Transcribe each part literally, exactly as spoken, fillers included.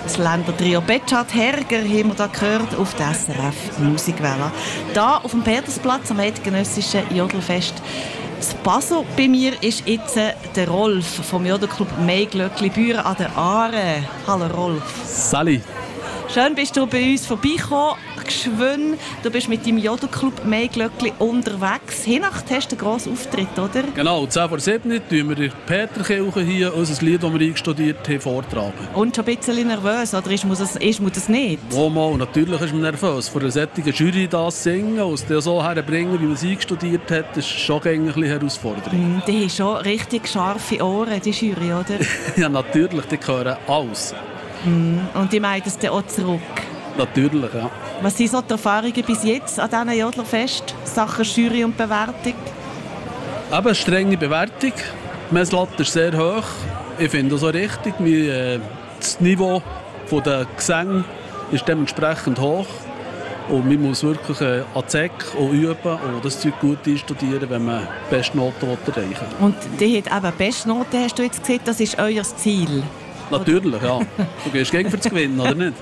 Das Länder-Trio Betschart Herger haben wir da gehört auf der S R F Musikwelle. Da auf dem Petersplatz am eidgenössischen Jodelfest in Basel. Bei mir ist jetzt der Rolf vom Jodelclub Meiglöckli Büren an der Aare. Hallo Rolf. Sally. Schön bist du bei uns vorbeigekommen. Geschwind. Du bist mit deinem Jodelclub Meiglöckli unterwegs. Hinnacht hast du einen grossen Auftritt, oder? Genau, zehn vor sieben tun wir in der Peterkirche hier unser Lied, das wir eingestudiert haben, vortragen. Und schon ein bisschen nervös, oder ist man das, ist man das nicht? Oh, mal, natürlich ist man nervös. Vor einer solchen Jury das singen und es so herbringen, wie man es eingestudiert hat, das ist schon ein bisschen Herausforderung. Mm, die haben schon richtig scharfe Ohren, die Jury, oder? Ja, natürlich, die hören alles. Mm, und die meinen es dann auch zurück? Natürlich, ja. Was sind so die Erfahrungen bis jetzt an diesem Jodlerfest, Sachen Jury und Bewertung? Eben eine strenge Bewertung. Die Messlatte ist sehr hoch. Ich finde das auch richtig. Wie, äh, das Niveau der Gesänge ist dementsprechend hoch. Und man muss wirklich äh, an die Säcke üben und das Zeug gut einstudieren, wenn man beste Noten erreichen will. Und die hat eben beste Noten, hast du jetzt gesagt, das ist euer Ziel? Natürlich, ja. Du gehst gegen für zu gewinnen, oder nicht?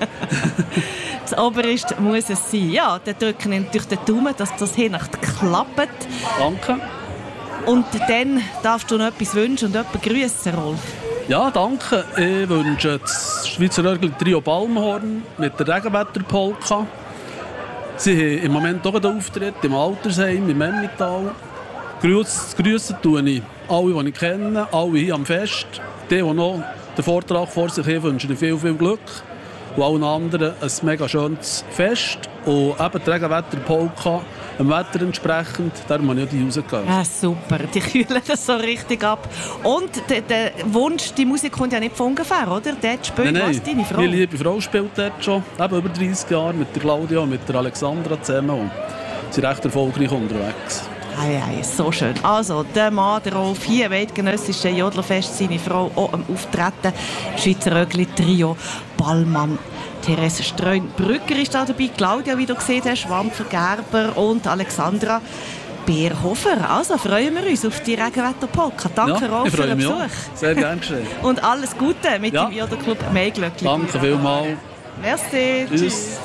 Das Oberste muss es sein. Ja, dann drücken wir natürlich den Daumen, dass das hier nicht klappt. Danke. Und dann darfst du noch etwas wünschen und jemanden grüßen, Rolf. Ja, danke. Ich wünsche das Schweizer Jodelclub Balmhorn mit der Regenwetterpolka. Sie haben im Moment auch einen Auftritt im Altersheim im Emmental. Grüßen tue ich alle, die ich kenne, alle hier am Fest. Die, die noch den Vortrag vor sich haben, wünsche ich viel, viel Glück. Und allen anderen ein mega schönes Fest. Und eben die Regenwetterpolka, dem Wetter entsprechend, darum habe ich die rausgegeben. Ja, super, die kühlen das so richtig ab. Und der, der Wunsch, die Musik kommt ja nicht von ungefähr, oder? Dort spielt nein, was nein. deine Frau? Meine liebe Frau spielt dort schon, eben über dreissig Jahre, mit der Claudia und mit der Alexandra zusammen. Und sie sind recht erfolgreich unterwegs. Ei, ei, so schön. Also, der Mann, der Rolf, hier im eidgenössischen Jodlerfest, seine Frau auch am Auftreten. Schweizer Rögli-Trio, Ballmann, Therese Streun-Brücker ist da dabei, Claudia, wie du gesehen hast, Schwampfer Gerber und Alexandra Bärhofer. Also freuen wir uns auf die Regenwetterpolka. Danke, ja, Rolf, für den Besuch. Mich sehr gerne geschehen. Und alles Gute mit ja. dem Jodelclub Meiglöckli. Danke vielmals. Merci. Tschüss.